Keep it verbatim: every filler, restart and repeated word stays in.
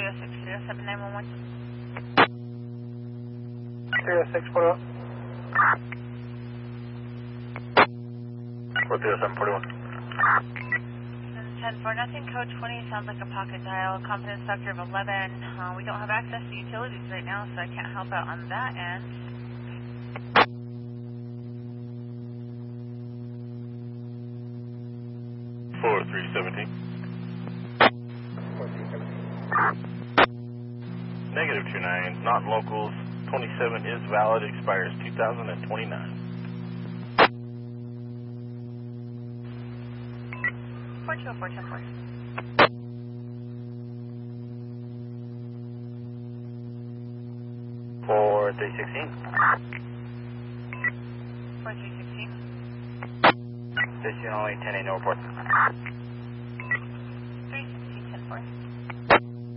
zero six zero seven nine one one. zero six four one. four zero seven four one. ten four nothing, code twenty, sounds like a pocket dial, confidence factor of eleven. Uh, we don't have access to utilities right now, so I can't help out on that end. four three seventeen. four three seventeen. Negative two nine, non-locals, twenty-seven is valid, expires two thousand twenty-nine. four two oh four ten four. four three sixteen. four three sixteen. Station only ten eight, no report.